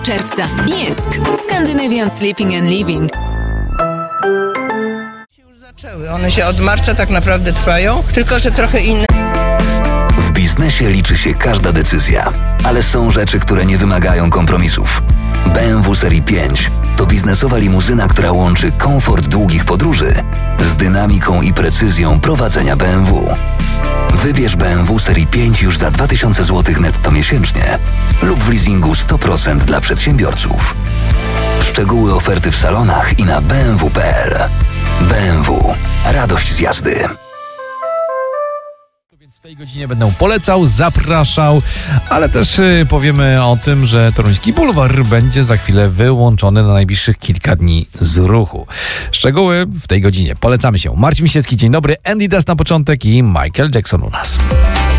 czerwca. Jysk. Scandinavian Sleeping and Living. Już zaczęły. One się od marca tak naprawdę trwają, tylko że trochę inne. W biznesie liczy się każda decyzja, ale są rzeczy, które nie wymagają kompromisów. BMW Serii 5 to biznesowa limuzyna, która łączy komfort długich podróży z dynamiką i precyzją prowadzenia BMW. Wybierz BMW Serii 5 już za 2000 zł netto miesięcznie lub w leasingu 100% dla przedsiębiorców. Szczegóły oferty w salonach i na bmw.pl. BMW. Radość z jazdy. W tej godzinie będę polecał, zapraszał, ale też powiemy o tym, że Toruński Bulwar będzie za chwilę wyłączony na najbliższych kilka dni z ruchu. Szczegóły w tej godzinie. Polecamy się. Marcin Misiecki, dzień dobry. Andy Dust na początek i Michael Jackson u nas.